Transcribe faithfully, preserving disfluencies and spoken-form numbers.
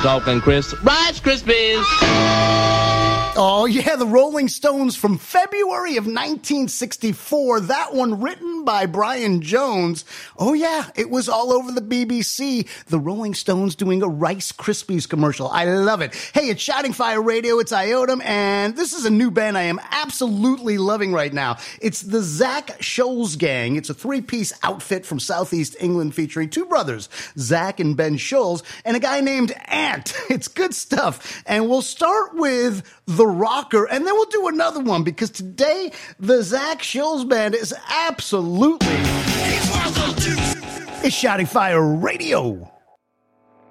talking crisp. Rice Krispies. Oh, yeah, the Rolling Stones from February of nineteen sixty-four. That one written by Brian Jones. Oh, yeah, it was all over the B B C. The Rolling Stones doing a Rice Krispies commercial. I love it. Hey, it's Shouting Fire Radio. It's Iotum, and this is a new band I am absolutely loving right now. It's the Zach Scholes Gang. It's a three-piece outfit from Southeast England featuring two brothers, Zach and Ben Scholes, and a guy named Ant. It's good stuff. And we'll start with The Rocker, and then we'll do another one because today the Zach Scholes Band is absolutely... It's Shouting Fire Radio.